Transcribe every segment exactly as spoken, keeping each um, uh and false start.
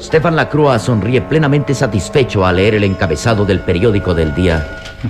Stefan Lacroix sonríe plenamente satisfecho al leer el encabezado del periódico del día.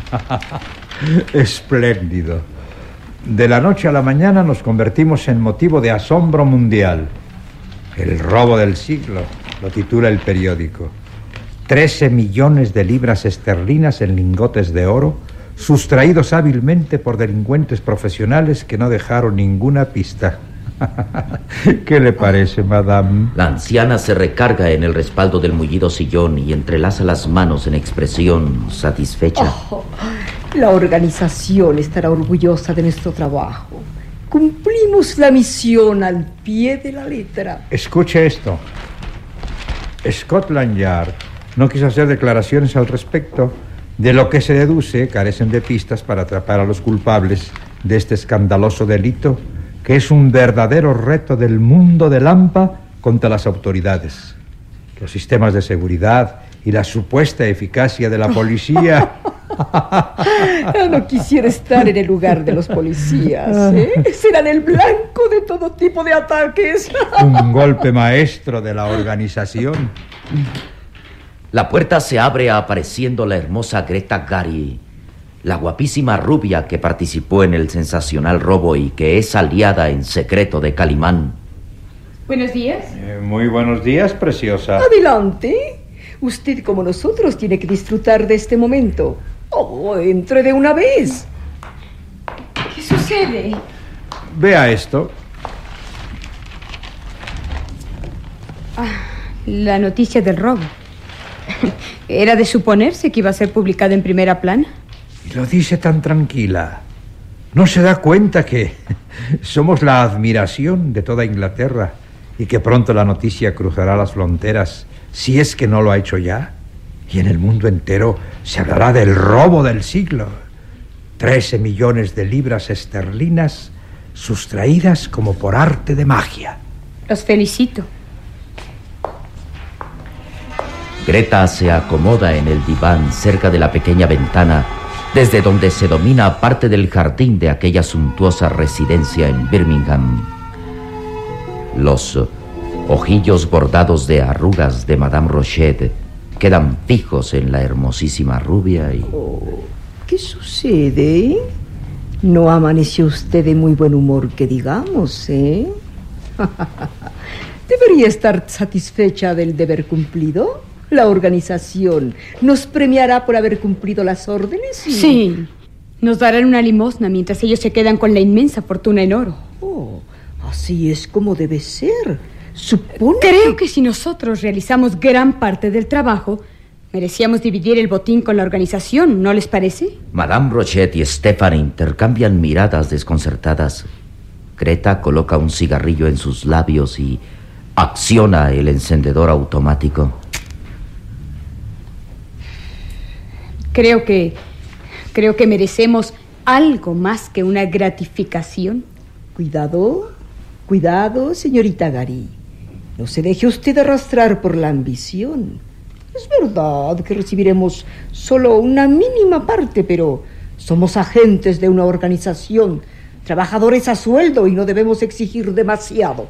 Espléndido. De la noche a la mañana nos convertimos en motivo de asombro mundial. El robo del siglo, lo titula el periódico. Trece millones de libras esterlinas en lingotes de oro, sustraídos hábilmente por delincuentes profesionales que no dejaron ninguna pista. ¿Qué le parece, madame? La anciana se recarga en el respaldo del mullido sillón y entrelaza las manos en expresión satisfecha. Oh, la organización estará orgullosa de nuestro trabajo. Cumplimos la misión al pie de la letra. Escuche esto. Scotland Yard no quiso hacer declaraciones al respecto. De lo que se deduce, carecen de pistas para atrapar a los culpables de este escandaloso delito, que es un verdadero reto del mundo de Lampa contra las autoridades. Los sistemas de seguridad y la supuesta eficacia de la policía... Yo no quisiera estar en el lugar de los policías, ¿eh? Serán el blanco de todo tipo de ataques. Un golpe maestro de la organización. La puerta se abre apareciendo la hermosa Greta Gary, la guapísima rubia que participó en el sensacional robo y que es aliada en secreto de Calimán. Buenos días. Eh, muy buenos días, preciosa. Adelante. Usted, como nosotros, tiene que disfrutar de este momento. Oh, entre de una vez. ¿Qué sucede? Vea esto. Ah, la noticia del robo. Era de suponerse que iba a ser publicada en primera plana. Y lo dice tan tranquila. ¿No se da cuenta que somos la admiración de toda Inglaterra y que pronto la noticia cruzará las fronteras, si es que no lo ha hecho ya? Y en el mundo entero se hablará del robo del siglo. Trece millones de libras esterlinas sustraídas como por arte de magia. Los felicito. Greta se acomoda en el diván cerca de la pequeña ventana, desde donde se domina parte del jardín de aquella suntuosa residencia en Birmingham. Los ojillos bordados de arrugas de Madame Rochet quedan fijos en la hermosísima rubia y... Oh, ¿qué sucede? No amaneció usted de muy buen humor, que digamos, ¿eh? Debería estar satisfecha del deber cumplido. La organización nos premiará por haber cumplido las órdenes y... Sí, nos darán una limosna mientras ellos se quedan con la inmensa fortuna en oro. Oh, así es como debe ser. Supone Creo que... que si nosotros realizamos gran parte del trabajo, merecíamos dividir el botín con la organización, ¿no les parece? Madame Rochet y Stefan intercambian miradas desconcertadas. Greta coloca un cigarrillo en sus labios y acciona el encendedor automático. Creo que... Creo que merecemos algo más que una gratificación. Cuidado, cuidado, señorita Gary. No se deje usted arrastrar por la ambición. Es verdad que recibiremos solo una mínima parte, pero somos agentes de una organización, trabajadores a sueldo y no debemos exigir demasiado.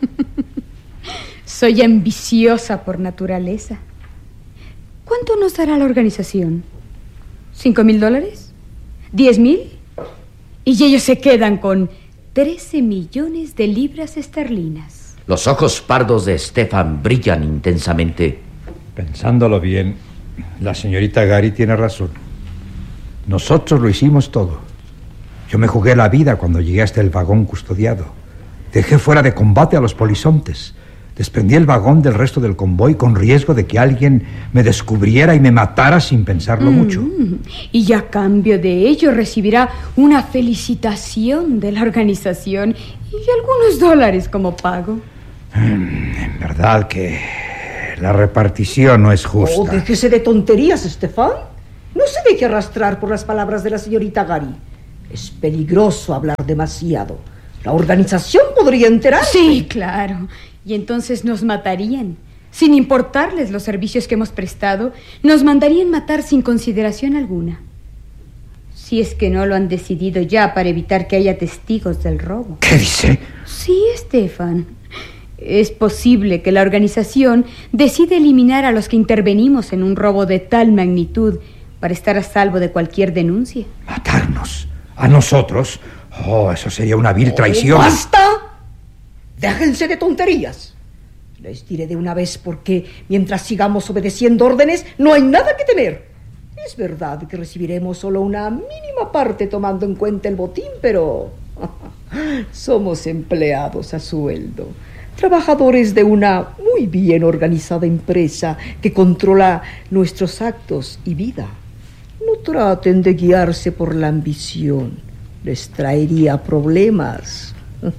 Soy ambiciosa por naturaleza. ¿Cuánto nos dará la organización? ¿Cinco mil dólares? ¿Diez mil? Y ellos se quedan con trece millones de libras esterlinas. Los ojos pardos de Stefan brillan intensamente. Pensándolo bien, la señorita Gary tiene razón. Nosotros lo hicimos todo. Yo me jugué la vida cuando llegué hasta el vagón custodiado. Dejé fuera de combate a los polizontes. Desprendí el vagón del resto del convoy con riesgo de que alguien me descubriera y me matara sin pensarlo mm, mucho. Y a cambio de ello recibirá una felicitación de la organización y algunos dólares como pago. En verdad que la repartición no es justa. Oh, déjese de tonterías, Stefan. No se deje arrastrar por las palabras de la señorita Gary. Es peligroso hablar demasiado. La organización podría enterarse. Sí, claro. Y entonces nos matarían. Sin importarles los servicios que hemos prestado, nos mandarían matar sin consideración alguna. Si es que no lo han decidido ya para evitar que haya testigos del robo. ¿Qué dice? Sí, Stefan. Es posible que la organización decida eliminar a los que intervenimos en un robo de tal magnitud para estar a salvo de cualquier denuncia. ¿Matarnos? ¿A nosotros? Oh, eso sería una vil traición. ¡Oh, ¡basta! Déjense de tonterías. Les diré de una vez porque mientras sigamos obedeciendo órdenes no hay nada que temer. Es verdad que recibiremos solo una mínima parte tomando en cuenta el botín, pero somos empleados a sueldo, trabajadores de una muy bien organizada empresa que controla nuestros actos y vida. No traten de guiarse por la ambición, les traería problemas.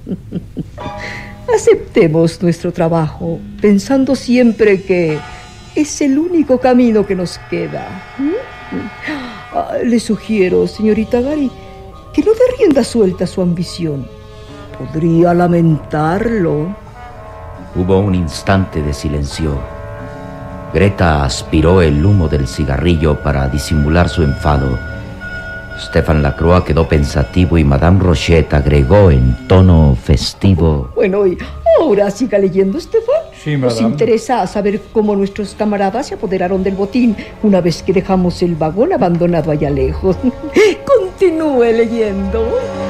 Aceptemos nuestro trabajo, pensando siempre que es el único camino que nos queda. Ah, le sugiero, señorita Gary, que no dé rienda suelta a su ambición. Podría lamentarlo. Hubo un instante de silencio. Greta aspiró el humo del cigarrillo para disimular su enfado. Stefan Lacroix quedó pensativo y Madame Rochet agregó en tono festivo: Bueno, y ahora siga leyendo, Stefan. Sí, Nos madame. interesa saber cómo nuestros camaradas se apoderaron del botín una vez que dejamos el vagón abandonado allá lejos. Continúe leyendo.